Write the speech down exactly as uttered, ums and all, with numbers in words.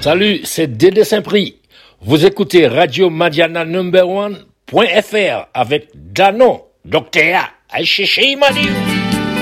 Salut, c'est Dédé Saint-Prix. Vous écoutez Radio Madiana Number One point F R avec Danon, Docteur A. Aïe, Madiou.